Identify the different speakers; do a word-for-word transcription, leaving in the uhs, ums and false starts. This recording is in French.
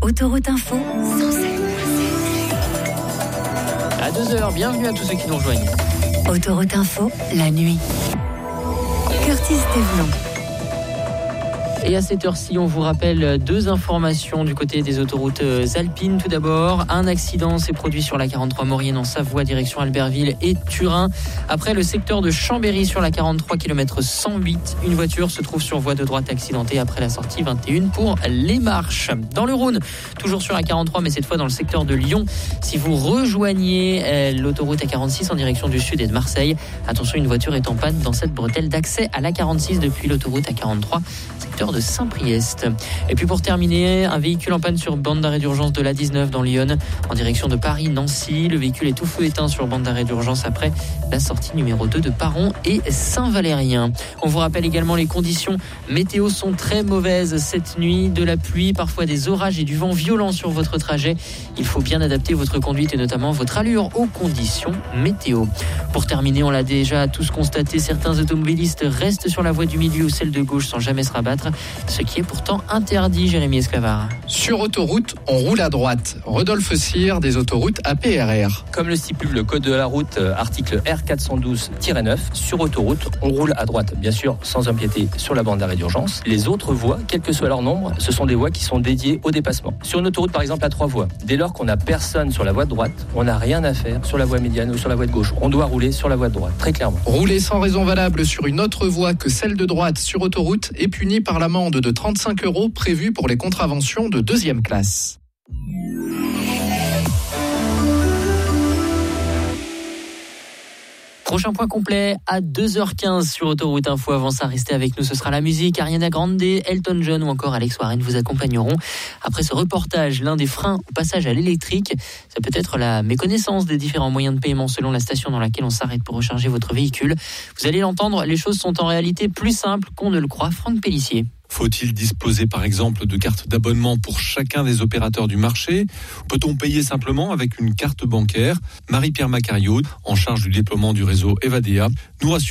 Speaker 1: Autoroute Info,
Speaker 2: À deux heures, bienvenue à tous ceux qui nous rejoignent.
Speaker 1: Autoroute Info, la nuit. Curtis Thévenon.
Speaker 2: Et à cette heure-ci, on vous rappelle deux informations du côté des autoroutes alpines. Tout d'abord, un accident s'est produit sur la quarante-trois Maurienne en Savoie, direction Albertville et Turin. Après le secteur de Chambéry sur la quarante-trois, kilomètre cent huit, une voiture se trouve sur voie de droite accidentée après la sortie vingt et une pour les Marches. Dans le Rhône, toujours sur la quarante-trois, mais cette fois dans le secteur de Lyon. Si vous rejoignez l'autoroute A quarante-six en direction du sud et de Marseille, attention, une voiture est en panne dans cette bretelle d'accès à l'A quarante-six depuis l'autoroute A quarante-trois, secteur de Saint-Priest. Et puis pour terminer, un véhicule en panne sur bande d'arrêt d'urgence de l'A dix-neuf dans l'Yonne en direction de Paris-Nancy. Le véhicule est tout feu éteint sur bande d'arrêt d'urgence après la sortie numéro deux de Paron et Saint-Valérien. On vous rappelle également les conditions météo sont très mauvaises cette nuit, de la pluie, parfois des orages et du vent violent sur votre trajet. Il faut bien adapter votre conduite et notamment votre allure aux conditions météo. Pour terminer, on l'a déjà tous constaté, certains automobilistes restent sur la voie du milieu ou celle de gauche sans jamais se rabattre, ce qui est pourtant interdit, Jérémy Esclavard.
Speaker 3: Sur autoroute, on roule à droite. Rodolphe Cyr des autoroutes A P R R.
Speaker 4: Comme le stipule le code de la route, article R quatre cent douze neuf, sur autoroute, on roule à droite, bien sûr, sans empiéter sur la bande d'arrêt d'urgence. Les autres voies, quel que soit leur nombre, ce sont des voies qui sont dédiées au dépassement. Sur une autoroute, par exemple, à trois voies, dès lors qu'on n'a personne sur la voie de droite, on n'a rien à faire sur la voie médiane ou sur la voie de gauche. On doit rouler sur la voie de droite, très clairement.
Speaker 3: Rouler sans raison valable sur une autre voie que celle de droite sur autoroute est puni par l'amende de trente-cinq euros prévue pour les contraventions de deuxième classe.
Speaker 2: Prochain point complet à deux heures quinze sur Autoroute Info. Avant ça, restez avec nous, ce sera la musique. Ariana Grande, Elton John ou encore Alex Warren vous accompagneront. Après ce reportage, l'un des freins au passage à l'électrique, ça peut être la méconnaissance des différents moyens de paiement selon la station dans laquelle on s'arrête pour recharger votre véhicule. Vous allez l'entendre, les choses sont en réalité plus simples qu'on ne le croit. Franck Pellissier.
Speaker 5: Faut-il disposer par exemple de cartes d'abonnement pour chacun des opérateurs du marché ? Peut-on payer simplement avec une carte bancaire ? Marie-Pierre Macario, en charge du déploiement du réseau Evadea, nous rassure.